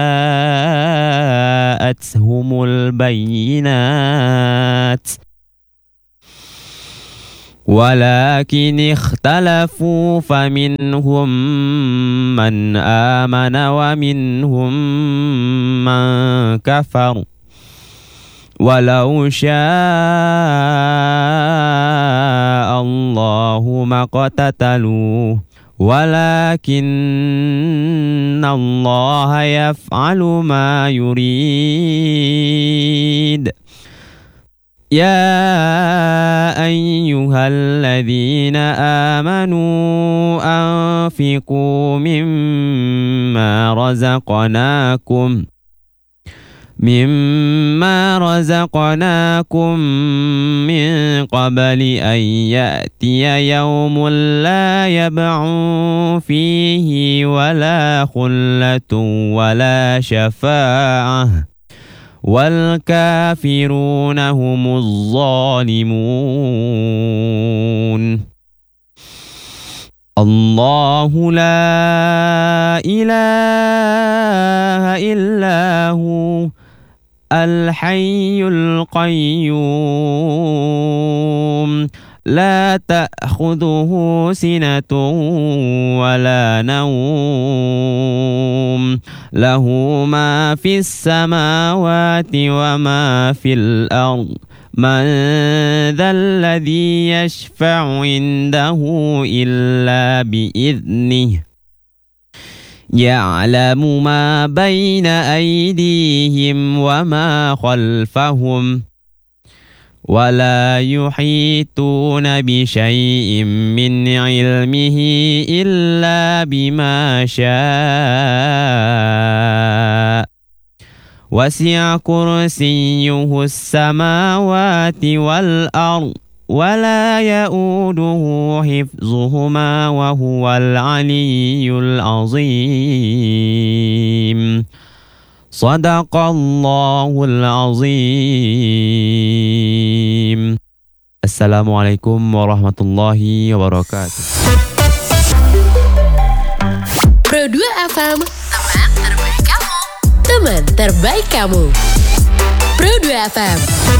جاءتهم البينات ولكن اختلفوا فمنهم من آمن ومنهم من كفر ولو شاء الله ما اقتتلوا ولكن الله يفعل ما يريد. يا أيها الذين آمنوا أنفقوا مما رزقناكم من قبل أن يأتي يوم لا يبع فيه ولا خلة ولا شفاعة والكافرون هم الظالمون. الله لا إله إلا هو الحي القيوم لا تأخذه سنة ولا نوم له ما في السماوات وما في الأرض من ذا الذي يشفع عنده إلا بإذنه يعلم ما بين أيديهم وما خلفهم ولا يحيطون بشيء من علمه إلا بما شاء وسع كرسيه السماوات والأرض ولا يؤوده حفظهما وهو العلي العظيم. صدق الله العظيم. السلام عليكم ورحمة الله وبركاته. Pro 2 FM, teman terbaik kamu. Teman terbaik kamu. Pro 2 FM.